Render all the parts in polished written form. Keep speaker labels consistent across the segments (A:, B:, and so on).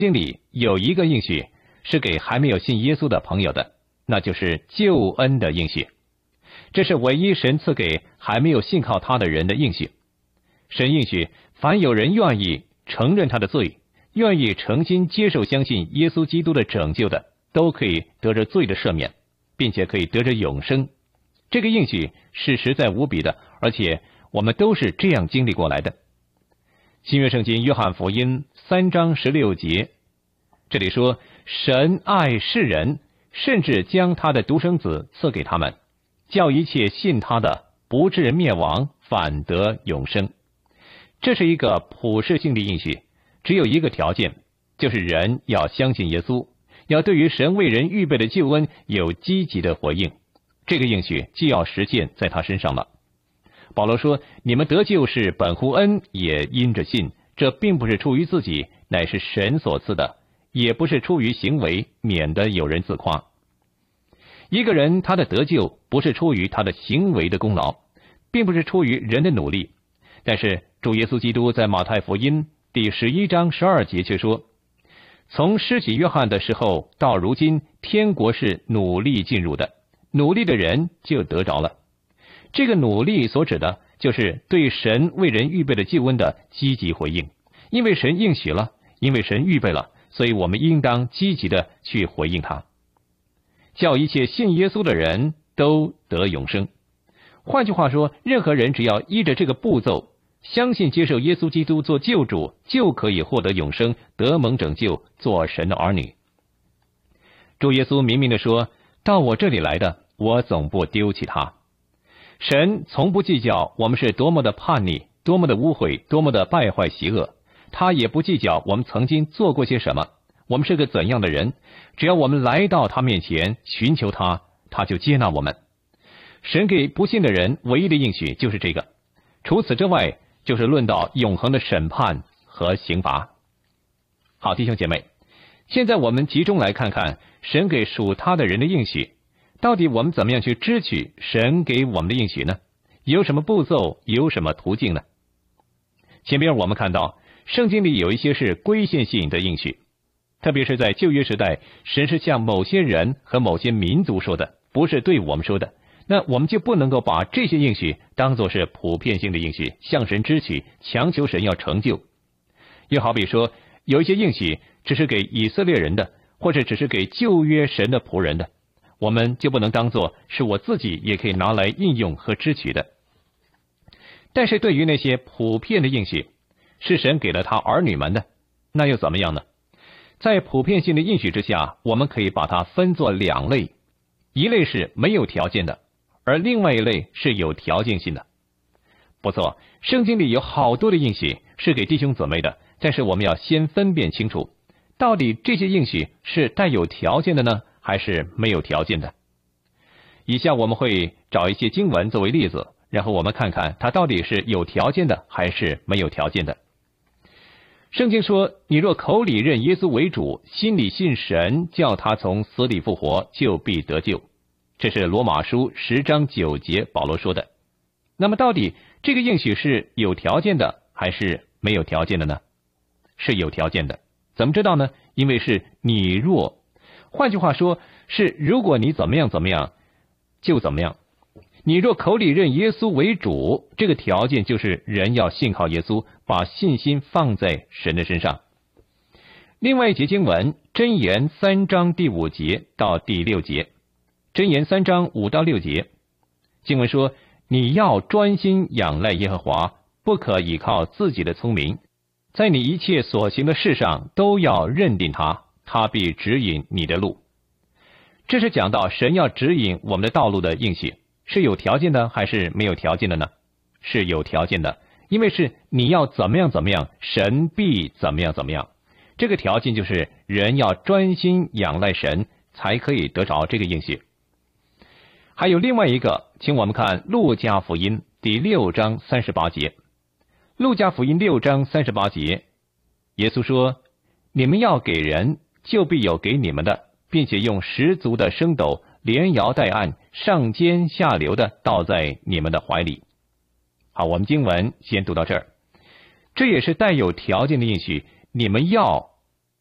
A: 经里有一个应许是给还没有信耶稣的朋友的，那就是救恩的应许。这是唯一神赐给还没有信靠他的人的应许。神应许，凡有人愿意承认他的罪，愿意诚心接受相信耶稣基督的拯救的，都可以得着罪的赦免，并且可以得着永生。这个应许是实在无比的，而且我们都是这样经历过来的。新约圣经约翰福音3章16节，这里说，神爱世人，甚至将他的独生子赐给他们，叫一切信他的不至灭亡，反得永生。这是一个普世性的应许，只有一个条件，就是人要相信耶稣，要对于神为人预备的救恩有积极的回应。这个应许既要实现在他身上了。保罗说，你们得救是本乎恩，也因着信，这并不是出于自己，乃是神所赐的，也不是出于行为，免得有人自夸。一个人他的得救不是出于他的行为的功劳，并不是出于人的努力，但是主耶稣基督在马太福音第11章12节却说，从施洗约翰的时候到如今，天国是努力进入的，努力的人就得着了。这个努力所指的就是对神为人预备的救恩的积极回应，因为神应许了，因为神预备了，所以我们应当积极的去回应他，叫一切信耶稣的人都得永生。换句话说，任何人只要依着这个步骤，相信接受耶稣基督做救主，就可以获得永生，得蒙拯救，做神的儿女。主耶稣明明的说，到我这里来的，我总不丢弃他。神从不计较我们是多么的叛逆，多么的污秽，多么的败坏邪恶，他也不计较我们曾经做过些什么，我们是个怎样的人，只要我们来到他面前寻求他，他就接纳我们。神给不信的人唯一的应许就是这个，除此之外就是论到永恒的审判和刑罚。好，弟兄姐妹，现在我们集中来看看神给属他的人的应许，到底我们怎么样去支取神给我们的应许呢？有什么步骤，有什么途径呢？前边我们看到圣经里有一些是规限性的应许，特别是在旧约时代，神是向某些人和某些民族说的，不是对我们说的，那我们就不能够把这些应许当作是普遍性的应许，向神支取，强求神要成就。又好比说，有一些应许只是给以色列人的，或者只是给旧约神的仆人的，我们就不能当作是我自己也可以拿来应用和支取的。但是对于那些普遍的应许，是神给了他儿女们的，那又怎么样呢？在普遍性的应许之下，我们可以把它分作两类，一类是没有条件的，而另外一类是有条件性的。不错，圣经里有好多的应许是给弟兄姊妹的，但是我们要先分辨清楚，到底这些应许是带有条件的呢，还是没有条件的。以下我们会找一些经文作为例子，然后我们看看它到底是有条件的还是没有条件的。圣经说，你若口里认耶稣为主，心里信神叫他从死里复活，就必得救。这是罗马书10章9节保罗说的。那么到底这个应许是有条件的还是没有条件的呢？是有条件的。怎么知道呢？因为是你若，换句话说，是如果你怎么样怎么样就怎么样。你若口里认耶稣为主，这个条件就是人要信靠耶稣，把信心放在神的身上。另外一节经文，箴言3章第5节到第6节。箴言3章5到6节，经文说，你要专心仰赖耶和华，不可倚靠自己的聪明，在你一切所行的事上都要认定他，他必指引你的路。这是讲到神要指引我们的道路的应许，是有条件的还是没有条件的呢？是有条件的，因为是你要怎么样怎么样，神必怎么样怎么样。这个条件就是人要专心仰赖神，才可以得着这个应许。还有另外一个，请我们看路加福音第6章38节。路加福音6章38节，耶稣说，你们要给人，就必有给你们的，并且用10足的升斗连摇带按，上尖下流的倒在你们的怀里。好，我们经文先读到这儿。这也是带有条件的应许，你们要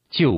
A: 救